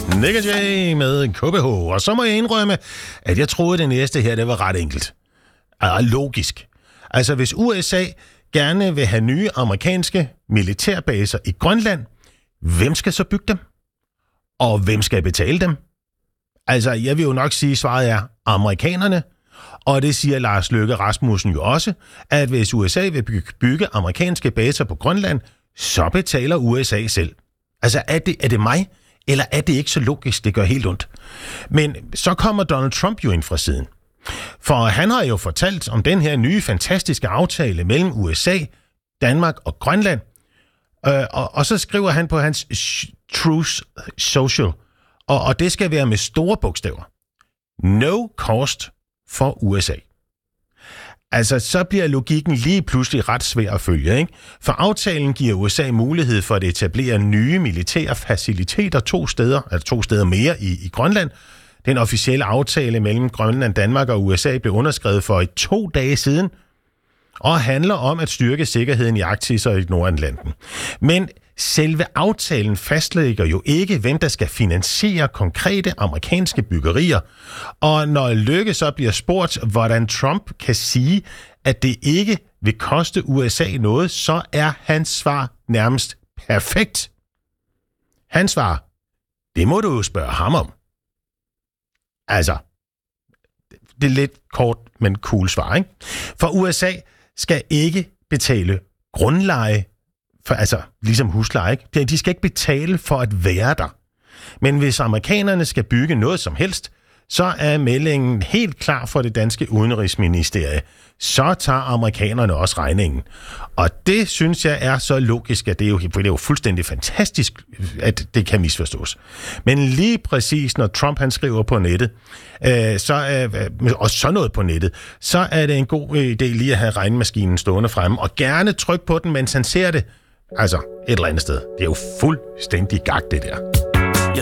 Nick Jay med KBH. Og så må jeg indrømme, at jeg troede, det næste her, det var ret enkelt. Og logisk. Altså, hvis USA gerne vil have nye amerikanske militærbaser i Grønland, hvem skal så bygge dem? Og hvem skal betale dem? Altså, jeg vil jo nok sige, at svaret er amerikanerne. Og det siger Lars Løkke Rasmussen jo også, at hvis USA vil bygge amerikanske baser på Grønland, så betaler USA selv. Altså, er det mig? Eller er det ikke så logisk? Det gør helt ondt. Men så kommer Donald Trump jo ind fra siden. For han har jo fortalt om den her nye fantastiske aftale mellem USA, Danmark og Grønland. Og så skriver han på hans Truth Social, og det skal være med store bogstaver. No cost for USA. Altså, så bliver logikken lige pludselig ret svær at følge, ikke? For aftalen giver USA mulighed for at etablere nye militære faciliteter to steder mere i Grønland. Den officielle aftale mellem Grønland, Danmark og USA blev underskrevet for 2 dage siden, og handler om at styrke sikkerheden i Arktis og i Nordatlanten. Men selve aftalen fastlægger jo ikke, hvem der skal finansiere konkrete amerikanske byggerier. Og når Løkke så bliver spurgt, hvordan Trump kan sige, at det ikke vil koste USA noget, så er hans svar nærmest perfekt. Hans svar, det må du jo spørge ham om. Altså, det er lidt kort, men cool svar, ikke? For USA skal ikke betale grundleje, altså ligesom husleje, ikke? De skal ikke betale for at være der. Men hvis amerikanerne skal bygge noget som helst, så er meldingen helt klar for det danske udenrigsministerie. Så tager amerikanerne også regningen. Og det synes jeg er så logisk, at det er jo fuldstændig fantastisk, at det kan misforstås. Men lige præcis, når Trump han skriver på nettet, og så noget på nettet, så er det en god idé lige at have regnemaskinen stående fremme, og gerne trykke på den, mens han ser det. Altså, et eller andet sted. Det er jo fuldstændig gak, det der.